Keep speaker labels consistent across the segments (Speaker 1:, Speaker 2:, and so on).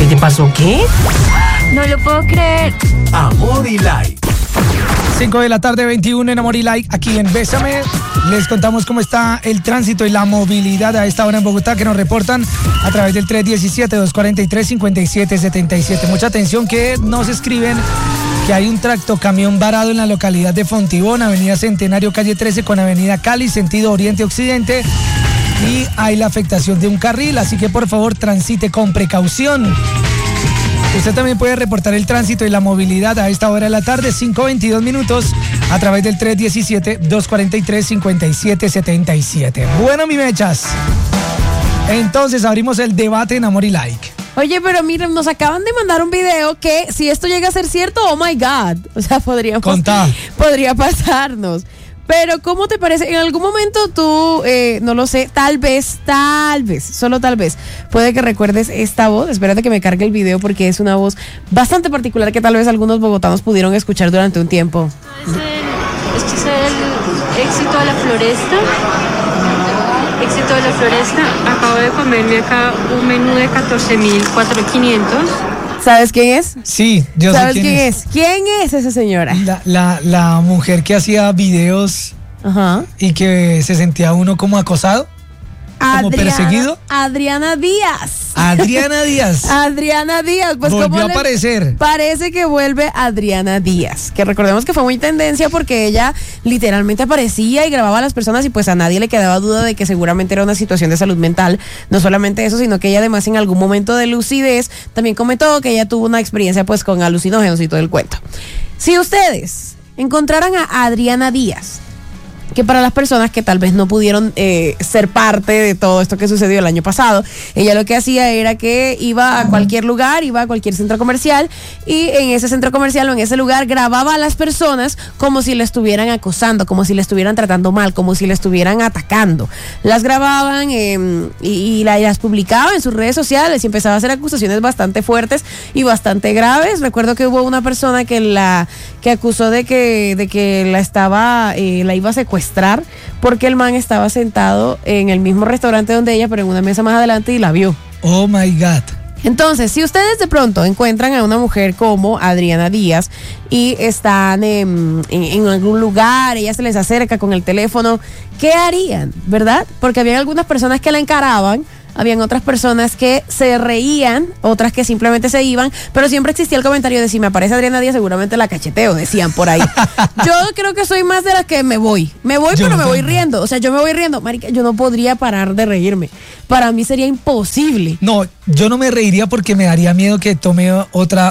Speaker 1: te pasó qué?
Speaker 2: No lo puedo creer.
Speaker 3: Amor y Like.
Speaker 4: 5 de la tarde, 21 en Amor y Like, aquí en Bésame. Les contamos cómo está el tránsito y la movilidad a esta hora en Bogotá, que nos reportan a través del 317-243-5777. Mucha atención que nos escriben que hay un tractocamión varado en la localidad de Fontibón, Avenida Centenario, calle 13 con Avenida Cali, sentido oriente-occidente. Y hay la afectación de un carril, así que por favor transite con precaución. Usted también puede reportar el tránsito y la movilidad a esta hora de la tarde, 5:22 a través del 317-243-5777. Bueno, mi mechas, entonces abrimos el debate en Amor y Like.
Speaker 5: Oye, pero miren, nos acaban de mandar un video que si esto llega a ser cierto, oh my God, o sea, podría pasarnos. Pero, ¿cómo te parece? En algún momento tú, no lo sé, tal vez, solo tal vez, puede que recuerdes esta voz. Espérate que me cargue el video porque es una voz bastante particular que tal vez algunos bogotanos pudieron escuchar durante un tiempo.
Speaker 2: Este es el éxito de la floresta. Éxito de la floresta. Acabo de comerme acá un menú de 14,500.
Speaker 5: ¿Sabes quién es?
Speaker 4: Sí, yo sé quién es.
Speaker 5: ¿Quién es esa señora?
Speaker 4: La mujer que hacía videos.
Speaker 5: Ajá.
Speaker 4: Y que se sentía uno como acosado, como perseguido.
Speaker 5: Adriana Díaz.
Speaker 4: Adriana Díaz.
Speaker 5: Pues
Speaker 4: volvió a aparecer.
Speaker 5: Parece que vuelve Adriana Díaz, que recordemos que fue muy tendencia porque ella literalmente aparecía y grababa a las personas y pues a nadie le quedaba duda de que seguramente era una situación de salud mental. No solamente eso, sino que ella además en algún momento de lucidez también comentó que ella tuvo una experiencia pues con alucinógenos y todo el cuento. Si ustedes encontraran a Adriana Díaz, que para las personas que tal vez no pudieron ser parte de todo esto que sucedió el año pasado, ella lo que hacía era que iba a cualquier lugar, iba a cualquier centro comercial y en ese centro comercial o en ese lugar grababa a las personas como si le estuvieran acosando, como si le estuvieran tratando mal, como si le estuvieran atacando. Las grababan y las publicaba en sus redes sociales y empezaba a hacer acusaciones bastante fuertes y bastante graves. Recuerdo que hubo una persona que acusó de que la iba a secuestrar porque el man estaba sentado en el mismo restaurante donde ella, pero en una mesa más adelante y la vio.
Speaker 4: Oh my God.
Speaker 5: Entonces, si ustedes de pronto encuentran a una mujer como Adriana Díaz y están en algún lugar, ella se les acerca con el teléfono, ¿qué harían? ¿Verdad? Porque había algunas personas que la encaraban, habían otras personas que se reían, otras que simplemente se iban, pero siempre existía el comentario de si me aparece Adriana Díaz seguramente la cacheteo, decían por ahí. Yo creo que soy más de las que me voy, pero me voy riendo, o sea, yo me voy riendo, marica, yo no podría parar de reírme, para mí sería imposible.
Speaker 4: No, yo no me reiría porque me daría miedo que tome otra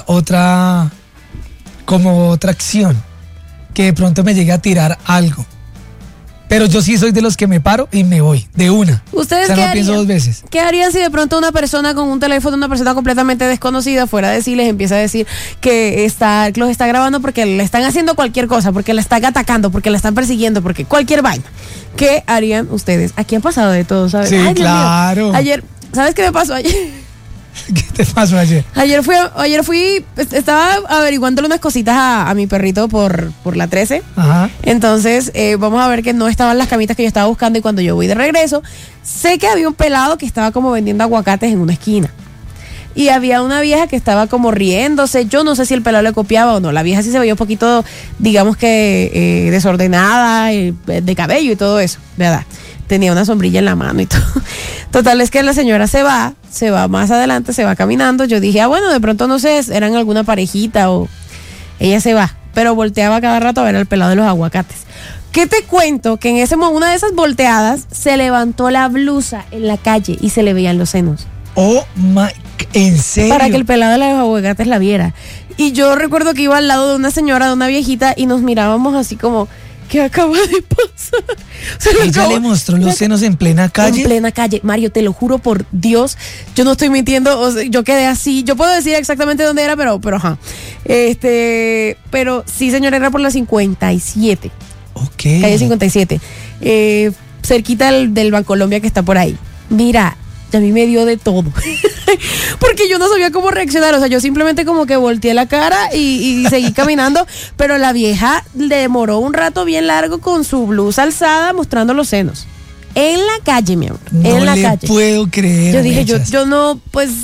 Speaker 4: acción, que de pronto me llegue a tirar algo. Pero yo sí soy de los que me paro y me voy, de una.
Speaker 5: ¿Ustedes
Speaker 4: o sea,
Speaker 5: qué
Speaker 4: no pienso dos veces.
Speaker 5: ¿Qué harían si de pronto una persona con un teléfono, una persona completamente desconocida, fuera de sí, les empieza a decir que los está grabando porque le están haciendo cualquier cosa, porque la están atacando, porque la están persiguiendo, porque cualquier vaina? ¿Qué harían ustedes? Aquí han pasado de todo, ¿sabes?
Speaker 4: Sí,
Speaker 5: ay,
Speaker 4: claro.
Speaker 5: Ayer, ¿sabes qué me pasó ayer?
Speaker 4: ¿Qué te pasó ayer?
Speaker 5: Ayer fui, estaba averiguándole unas cositas a mi perrito por la 13.
Speaker 4: Ajá.
Speaker 5: Entonces, vamos a ver que no estaban las camitas que yo estaba buscando y cuando yo voy de regreso, sé que había un pelado que estaba como vendiendo aguacates en una esquina. Y había una vieja que estaba como riéndose. Yo no sé si el pelado le copiaba o no. La vieja sí se veía un poquito, digamos que desordenada, de cabello y todo eso, ¿verdad? Tenía una sombrilla en la mano y todo. Total, es que la señora se va más adelante, se va caminando. Yo dije, bueno, de pronto no sé, eran alguna parejita o ella se va. Pero volteaba cada rato a ver al pelado de los aguacates. ¿Qué te cuento? Que en una de esas volteadas se levantó la blusa en la calle y se le veían los senos.
Speaker 4: Oh my, ¿en serio?
Speaker 5: Para que el pelado de los aguacates la viera. Y yo recuerdo que iba al lado de una señora, de una viejita, y nos mirábamos así como, ¿qué acaba de pasar? O sea,
Speaker 4: ella le mostró los senos en plena calle.
Speaker 5: En plena calle, Mario, te lo juro por Dios, yo no estoy mintiendo, o sea, yo quedé así, yo puedo decir exactamente dónde era, pero ajá. Pero sí, señora, era por la 57.
Speaker 4: Ok.
Speaker 5: Calle 57. Cerquita del Bancolombia que está por ahí. Mira, a mí me dio de todo. Porque yo no sabía cómo reaccionar. O sea, yo simplemente como que volteé la cara y seguí caminando. Pero la vieja le demoró un rato bien largo con su blusa alzada mostrando los senos. En la calle, mi amor.
Speaker 4: No
Speaker 5: en la
Speaker 4: le
Speaker 5: calle.
Speaker 4: Puedo creer.
Speaker 5: Yo dije, yo no, pues,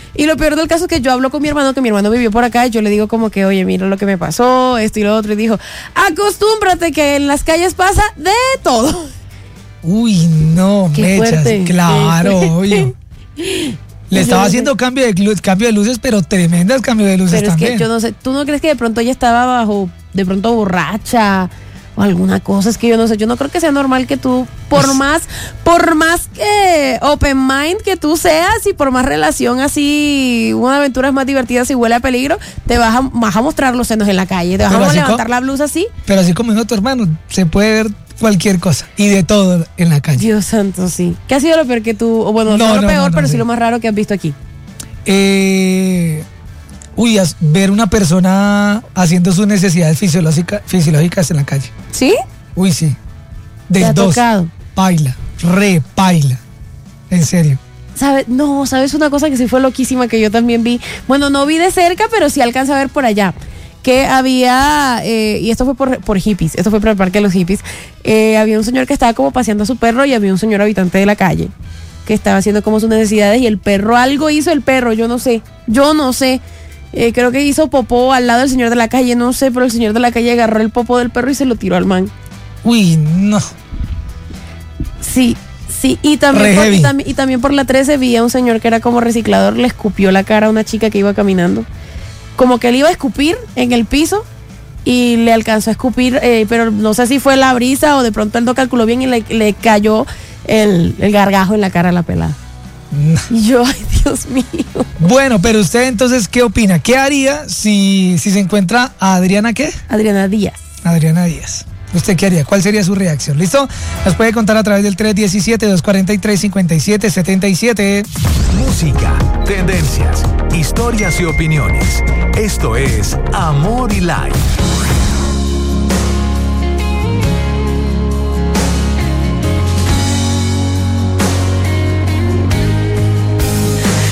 Speaker 5: Y lo peor del caso es que yo hablo con mi hermano, que mi hermano vivió por acá, y yo le digo como que, oye, mira lo que me pasó, esto y lo otro. Y dijo, acostúmbrate que en las calles pasa de todo.
Speaker 4: Uy, no,
Speaker 5: Qué
Speaker 4: mechas,
Speaker 5: fuerte.
Speaker 4: claro,
Speaker 5: Qué
Speaker 4: obvio. Le estaba haciendo cambio de luces, pero tremendas cambios de luces
Speaker 5: Pero
Speaker 4: también.
Speaker 5: es que yo no sé, ¿tú no crees que de pronto ella estaba de pronto borracha o alguna cosa? Es que yo no sé, yo no creo que sea normal que tú, por más que open mind que tú seas y por más relación así, una aventura más divertida si huele a peligro, te vas a mostrar los senos en la calle, te vas
Speaker 4: Pero
Speaker 5: a
Speaker 4: así
Speaker 5: levantar la blusa así.
Speaker 4: Pero así como dijo tu hermano, se puede ver cualquier cosa y de todo en la calle.
Speaker 5: Dios santo, sí. ¿Qué ha sido lo peor que tú, o bueno, no lo peor, pero sí lo más raro que has visto aquí?
Speaker 4: Ver una persona haciendo sus necesidades fisiológicas en la calle.
Speaker 5: ¿Sí?
Speaker 4: Uy, sí.
Speaker 5: ¿Te ha
Speaker 4: dos.
Speaker 5: tocado?
Speaker 4: Paila, paila. En serio.
Speaker 5: ¿Sabes una cosa que sí fue loquísima que yo también vi? Bueno, no vi de cerca, pero sí alcanza a ver por allá. Que había, y esto fue por hippies, esto fue por el parque de los hippies, había un señor que estaba como paseando a su perro y había un señor habitante de la calle que estaba haciendo como sus necesidades y el perro, algo hizo el perro, yo no sé. Creo que hizo popó al lado del señor de la calle, no sé, pero el señor de la calle agarró el popó del perro y se lo tiró al man.
Speaker 4: Uy, no.
Speaker 5: Sí, y también por la 13 vi a un señor que era como reciclador, le escupió la cara a una chica que iba caminando. Como que él iba a escupir en el piso y le alcanzó a escupir, pero no sé si fue la brisa o de pronto él no calculó bien y le cayó el gargajo en la cara a la pelada.
Speaker 4: No.
Speaker 5: Y yo, ay, Dios mío.
Speaker 4: Bueno, pero usted entonces, ¿qué opina? ¿Qué haría si se encuentra a Adriana qué?
Speaker 5: Adriana Díaz.
Speaker 4: Adriana Díaz. ¿Usted qué haría? ¿Cuál sería su reacción? ¿Listo? Nos puede contar a través del 317-243-5777.
Speaker 3: Música, tendencias, historias y opiniones. Esto es Amor y Light.